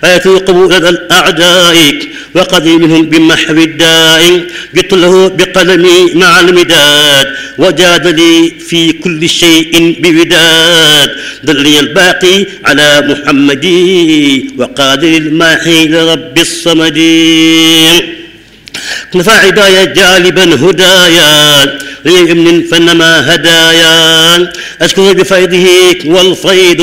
فيتوقب لدى الأعداء وقضي منهم بمحو الداء. جدت له بقلمي مع المداد وجاد لي في كل شيء بوداد. دلني الباقي على محمد وقادر الماحي لرب الصمد. نفى عدايا جالبا هدايا ليمن فنما هدايا. أشكر بفيضه والفيض